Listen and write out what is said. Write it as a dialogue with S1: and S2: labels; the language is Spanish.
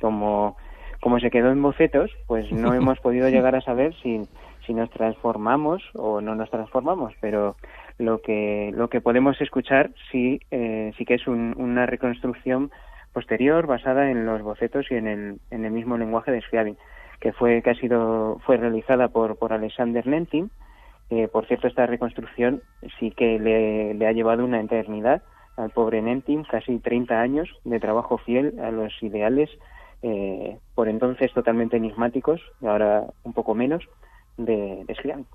S1: como se quedó en bocetos, pues no hemos podido llegar a saber si nos transformamos o no nos transformamos, pero lo que podemos escuchar sí que es una reconstrucción posterior basada en los bocetos y en el mismo lenguaje de Scriabin, que fue realizada por Alexander Nentin. Por cierto, esta reconstrucción sí que le ha llevado una eternidad al pobre Nentin, casi 30 años de trabajo fiel a los ideales, por entonces totalmente enigmáticos, ahora un poco menos, de Scriabin.